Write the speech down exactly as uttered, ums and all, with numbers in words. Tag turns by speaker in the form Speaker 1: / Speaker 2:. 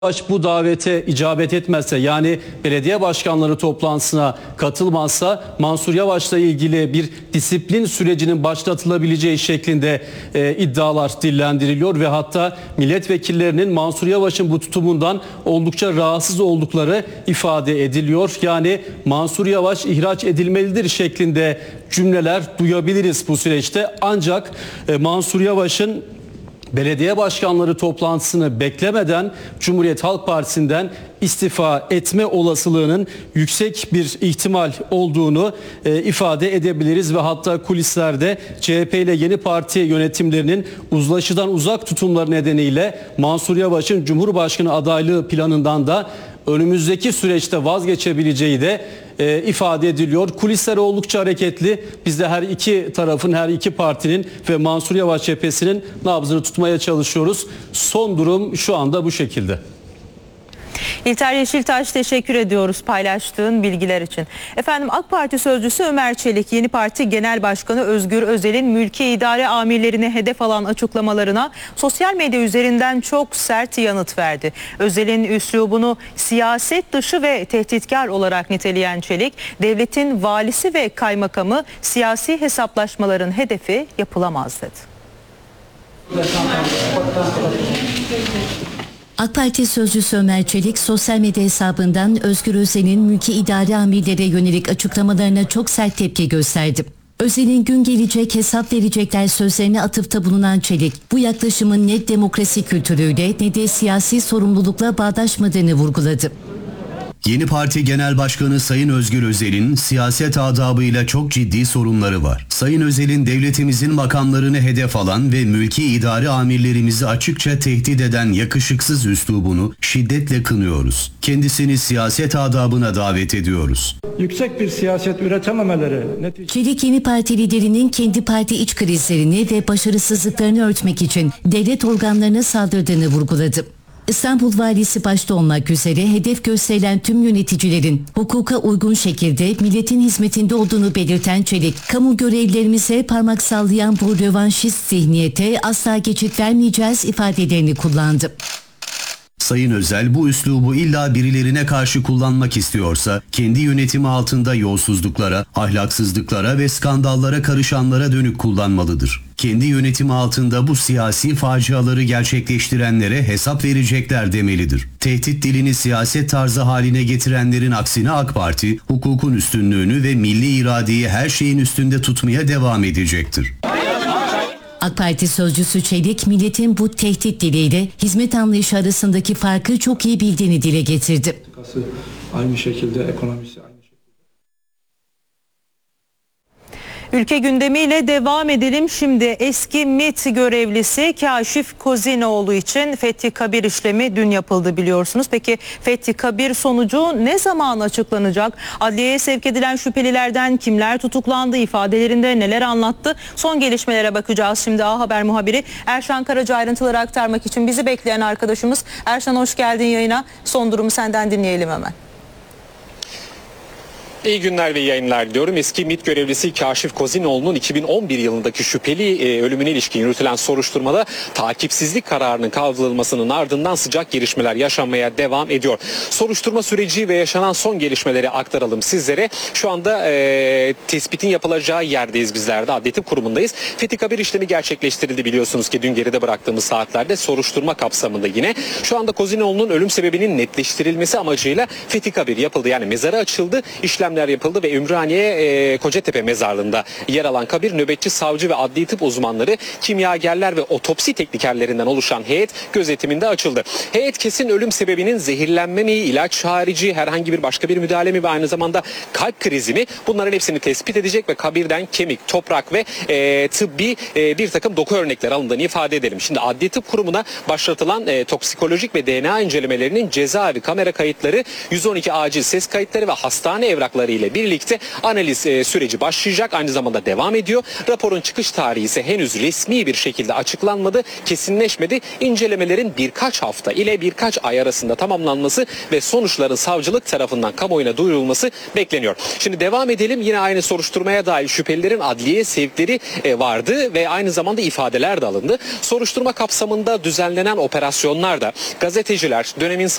Speaker 1: Yavaş bu davete icabet etmezse, yani belediye başkanları toplantısına katılmazsa Mansur Yavaş'la ilgili bir disiplin sürecinin başlatılabileceği şeklinde e, iddialar dillendiriliyor ve hatta milletvekillerinin Mansur Yavaş'ın bu tutumundan oldukça rahatsız oldukları ifade ediliyor. Yani Mansur Yavaş ihraç edilmelidir şeklinde cümleler duyabiliriz bu süreçte. Ancak e, Mansur Yavaş'ın belediye başkanları toplantısını beklemeden Cumhuriyet Halk Partisi'nden istifa etme olasılığının yüksek bir ihtimal olduğunu e, ifade edebiliriz ve hatta kulislerde C H P ile yeni parti yönetimlerinin uzlaşıdan uzak tutumları nedeniyle Mansur Yavaş'ın Cumhurbaşkanı adaylığı planından da önümüzdeki süreçte vazgeçebileceği de e, ifade ediliyor. Kulisler oldukça hareketli. Biz de her iki tarafın, her iki partinin ve Mansur Yavaş cephesinin nabzını tutmaya çalışıyoruz. Son durum şu anda bu şekilde.
Speaker 2: İlter Yeşiltaş, teşekkür ediyoruz paylaştığın bilgiler için. Efendim, AK Parti sözcüsü Ömer Çelik, yeni parti genel başkanı Özgür Özel'in mülki idare amirlerini hedef alan açıklamalarına sosyal medya üzerinden çok sert yanıt verdi. Özel'in üslubunu siyaset dışı ve tehditkar olarak niteleyen Çelik, devletin valisi ve kaymakamı siyasi hesaplaşmaların hedefi yapılamaz dedi.
Speaker 3: AK Parti sözcüsü Ömer Çelik sosyal medya hesabından Özgür Özel'in mülki idare amirlere yönelik açıklamalarına çok sert tepki gösterdi. Özel'in gün gelecek hesap verecekler sözlerine atıfta bulunan Çelik, bu yaklaşımın ne demokrasi kültürüyle ne de siyasi sorumlulukla bağdaşmadığını vurguladı.
Speaker 4: Yeni Parti Genel Başkanı Sayın Özgür Özel'in siyaset adabıyla çok ciddi sorunları var. Sayın Özel'in devletimizin makamlarını hedef alan ve mülki idare amirlerimizi açıkça tehdit eden yakışıksız üslubunu şiddetle kınıyoruz. Kendisini siyaset adabına davet ediyoruz.
Speaker 5: Yüksek bir siyaset üretememeleri netice...
Speaker 3: Çelik, yeni parti liderinin kendi parti iç krizlerini ve başarısızlıklarını örtmek için devlet organlarına saldırdığını vurguladı. İstanbul Valisi başta olmak üzere hedef gösterilen tüm yöneticilerin hukuka uygun şekilde milletin hizmetinde olduğunu belirten Çelik, kamu görevlilerimize parmak sallayan bu rövanşist zihniyete asla geçit vermeyeceğiz ifadelerini kullandı.
Speaker 4: Sayın Özel bu üslubu illa birilerine karşı kullanmak istiyorsa kendi yönetimi altında yolsuzluklara, ahlaksızlıklara ve skandallara karışanlara dönük kullanmalıdır. Kendi yönetimi altında bu siyasi faciaları gerçekleştirenlere hesap verecekler demelidir. Tehdit dilini siyaset tarzı haline getirenlerin aksine AK Parti, hukukun üstünlüğünü ve milli iradeyi her şeyin üstünde tutmaya devam edecektir.
Speaker 3: AK Parti sözcüsü Çelik, milletin bu tehdit diliyle hizmet anlayışı arasındaki farkı çok iyi bildiğini dile getirdi.
Speaker 5: Aynı şekilde ekonomisi aynı şekilde.
Speaker 2: Ülke gündemiyle devam edelim. Şimdi eski MİT görevlisi Kaşif Kozinoğlu için Fethi Kabir işlemi dün yapıldı, biliyorsunuz. Peki Fethi Kabir sonucu ne zaman açıklanacak? Adliyeye sevk edilen şüphelilerden kimler tutuklandı? İfadelerinde neler anlattı? Son gelişmelere bakacağız. Şimdi A Haber muhabiri Erşan Karaca ayrıntıları aktarmak için bizi bekleyen arkadaşımız. Erşan, hoş geldin yayına. Son durumu senden dinleyelim hemen.
Speaker 6: İyi günler ve yayınlar diliyorum. Eski MİT görevlisi Kaşif Kozinoğlu'nun iki bin on bir yılındaki şüpheli e, ölümüne ilişkin yürütülen soruşturmada takipsizlik kararının kaldırılmasının ardından sıcak gelişmeler yaşanmaya devam ediyor. Soruşturma süreci ve yaşanan son gelişmeleri aktaralım sizlere. Şu anda e, tespitin yapılacağı yerdeyiz bizler de. Adli Tıp Kurumu'ndayız. Fethi Kabir işlemi gerçekleştirildi, biliyorsunuz ki dün geride bıraktığımız saatlerde soruşturma kapsamında yine. Şu anda Kozinoğlu'nun ölüm sebebinin netleştirilmesi amacıyla Fethi Kabir yapıldı. Yani mezarı açıldı, işlem yapıldı ve Ümraniye e, Kocatepe mezarlığında yer alan kabir, nöbetçi savcı ve adli tıp uzmanları, kimyagerler ve otopsi teknikerlerinden oluşan heyet gözetiminde açıldı. Heyet kesin ölüm sebebinin zehirlenme mi, ilaç harici herhangi bir başka bir müdahale mi ve aynı zamanda kalp krizi mi, bunların hepsini tespit edecek ve kabirden kemik, toprak ve e, tıbbi e, bir takım doku örnekleri alındığını ifade edelim. Şimdi Adli Tıp Kurumu'na başlatılan e, toksikolojik ve D N A incelemelerinin cezaevi kamera kayıtları, yüz on iki acil ses kayıtları ve hastane evrakları çıktıkları ile birlikte analiz e, süreci başlayacak. Aynı zamanda devam ediyor. Raporun çıkış tarihi ise henüz resmi bir şekilde açıklanmadı, kesinleşmedi. İncelemelerin birkaç hafta ile birkaç ay arasında tamamlanması ve sonuçların savcılık tarafından kamuoyuna duyurulması bekleniyor. Şimdi devam edelim. Yine aynı soruşturmaya dair şüphelilerin adliye sevkleri e, vardı ve aynı zamanda ifadeler de alındı. Soruşturma kapsamında düzenlenen operasyonlarda gazeteciler, dönemin